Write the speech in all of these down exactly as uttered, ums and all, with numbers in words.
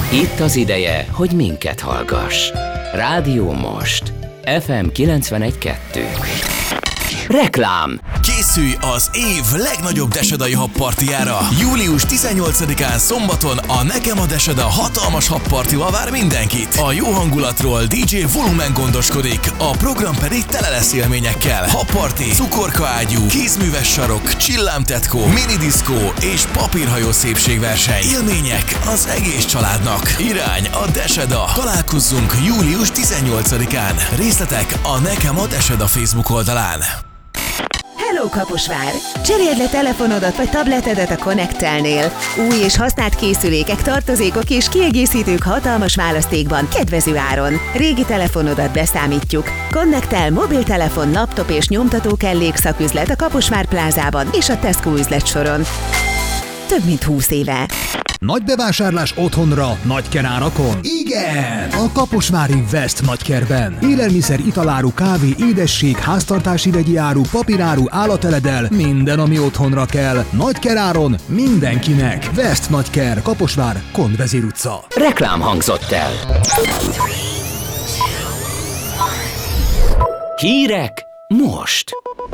Itt az ideje, hogy minket hallgass. Rádió Most. ef em kilencvenegy kettő. Reklám! Készülj az év legnagyobb Desedai habpartiára! július tizennyolcadikán szombaton a Nekem a Deseda hatalmas habpartival vár mindenkit. A jó hangulatról dé dzsé Volumen gondoskodik, a program pedig tele lesz élményekkel. Habparti, cukorkaágyú, kézműves sarok, csillámtetkó, minidiszkó és papírhajó szépségverseny. Élmények az egész családnak. Irány a Deseda. Találkozzunk július tizennyolcadikán. Részletek a Nekem a Deseda Facebook oldalán. Hello Kaposvár! Cseréld le telefonodat vagy tabletedet a Connect-telnél. Új és használt készülékek, tartozékok és kiegészítők hatalmas választékban, kedvező áron. Régi telefonodat beszámítjuk. Connect-tel mobiltelefon, laptop és nyomtató kellék szaküzlet a Kaposvár plázában és a Tesco üzletsoron. Több mint húsz éve. Nagy bevásárlás otthonra, nagykerárakon? Igen! A kaposvári West Nagykerben. Élelmiszer, italáru, kávé, édesség, háztartási vegyi áru, papíráru, állateledel, minden, ami otthonra kell. Nagykeráron mindenkinek. West Nagyker, Kaposvár, Kondvezér utca. Reklám hangzott el. Hírek most.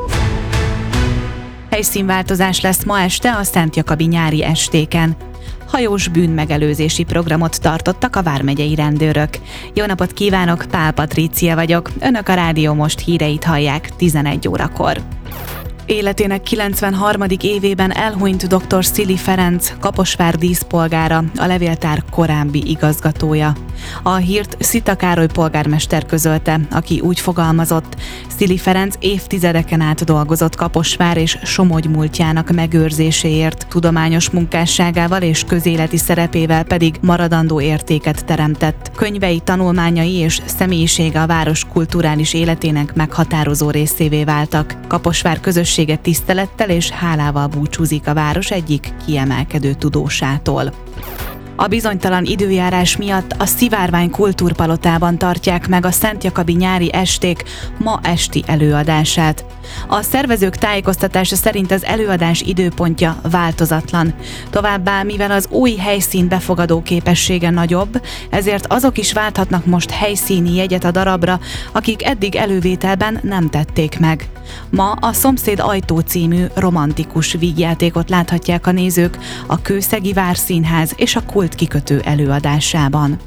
Helyszínváltozás lesz ma este a Szent Jakabi nyári estéken. Hajós bűnmegelőzési programot tartottak a vármegyei rendőrök. Jó napot kívánok, Pál Patrícia vagyok. Önök a Rádió Most híreit hallják tizenegy órakor. Életének kilencvenharmadik évében elhunyt dr. Szili Ferenc, Kaposvár díszpolgára, a levéltár korábbi igazgatója. A hírt Szita Károly polgármester közölte, aki úgy fogalmazott: Szili Ferenc évtizedeken át dolgozott Kaposvár és Somogy múltjának megőrzéséért, tudományos munkásságával és közéleti szerepével pedig maradandó értéket teremtett. Könyvei, tanulmányai és személyisége a város kulturális életének meghatározó részévé váltak. Kaposvár közössége tisztelettel és hálával búcsúzik a város egyik kiemelkedő tudósától. A bizonytalan időjárás miatt a Szivárvány Kultúrpalotában tartják meg a Szent Jakabi nyári esték ma esti előadását. A szervezők tájékoztatása szerint az előadás időpontja változatlan. Továbbá, mivel az új helyszín befogadó képessége nagyobb, ezért azok is válthatnak most helyszíni jegyet a darabra, akik eddig elővételben nem tették meg. Ma a Szomszéd ajtó című romantikus vígjátékot láthatják a nézők a Kőszegi Várszínház és a Kult kikötő előadásában.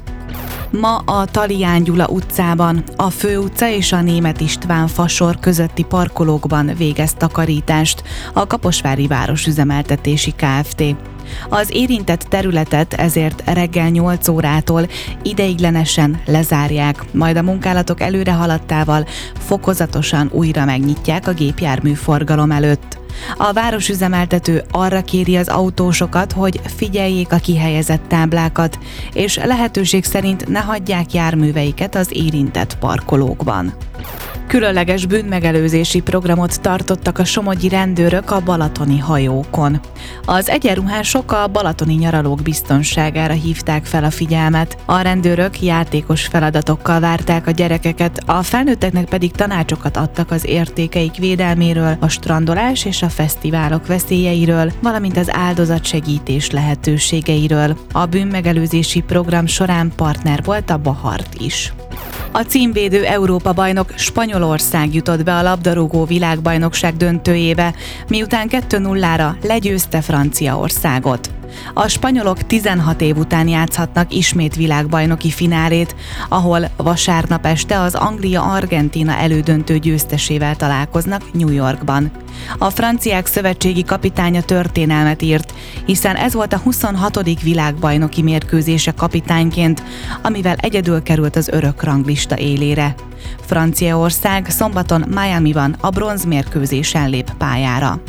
Ma a Talián Gyula utcában, a Főutca és a Németh István fasor közötti parkolókban végez takarítást a Kaposvári Városüzemeltetési Kft. Az érintett területet ezért reggel nyolc órától ideiglenesen lezárják, majd a munkálatok előre haladtával fokozatosan újra megnyitják a gépjárműforgalom előtt. A városüzemeltető arra kéri az autósokat, hogy figyeljék a kihelyezett táblákat, és lehetőség szerint ne hagyják járműveiket az érintett parkolókban. Különleges bűnmegelőzési programot tartottak a somogyi rendőrök a balatoni hajókon. Az egyenruhások a balatoni nyaralók biztonságára hívták fel a figyelmet. A rendőrök játékos feladatokkal várták a gyerekeket, a felnőtteknek pedig tanácsokat adtak az értékeik védelméről, a strandolás és a fesztiválok veszélyeiről, valamint az áldozatsegítés lehetőségeiről. A bűnmegelőzési program során partner volt a Bahart is. A címvédő Európa-bajnok Spanyolország jutott be a labdarúgó világbajnokság döntőjébe, miután kettő nullára legyőzte Franciaországot. A spanyolok tizenhat év után játszhatnak ismét világbajnoki finálét, ahol vasárnap este az Anglia-Argentína elődöntő győztesével találkoznak New Yorkban. A franciák szövetségi kapitánya történelmet írt, hiszen ez volt a huszonhatodik világbajnoki mérkőzése kapitányként, amivel egyedül került az örök ranglista élére. Franciaország szombaton Miamiban a bronzmérkőzésen lép pályára.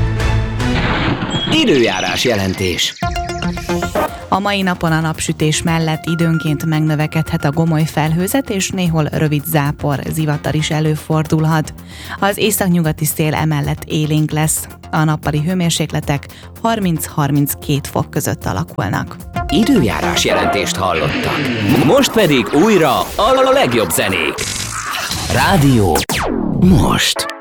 Időjárás jelentés. A mai napon a napsütés mellett időnként megnövekedhet a gomoly felhőzet, és néhol rövid zápor, zivatar is előfordulhat. Az északnyugati szél emellett élénk lesz. A nappali hőmérsékletek harminc-harminckét fok között alakulnak. Időjárás jelentést hallottak. Most pedig újra a legjobb zenék. Rádió Most.